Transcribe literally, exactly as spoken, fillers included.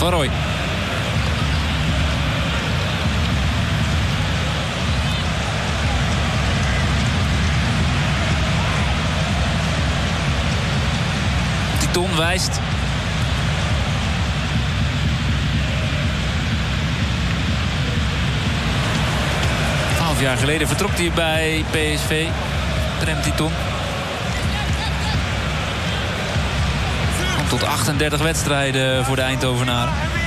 Van Rooij. Titon wijst. Twaalf jaar geleden vertrok hij bij P S V. Prem Titon. Komt tot achtendertig wedstrijden voor de Eindhovenaren.